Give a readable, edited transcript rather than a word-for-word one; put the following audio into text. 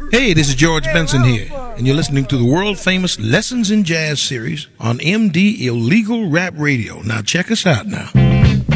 Hey, this is George Benson here, and you're listening to the world-famous Lessons in Jazz series on MD Illegal Rap Radio. Now check us out now.